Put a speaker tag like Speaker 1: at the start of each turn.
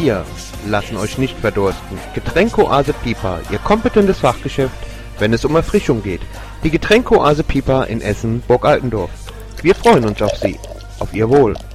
Speaker 1: Bier lassen euch nicht verdursten. Getränkoase Pipa, Ihr kompetentes Fachgeschäft, wenn es um Erfrischung geht. Die Getränkoase Pipa in Essen, Burg Altendorf. Wir freuen uns auf Sie. Auf Ihr Wohl.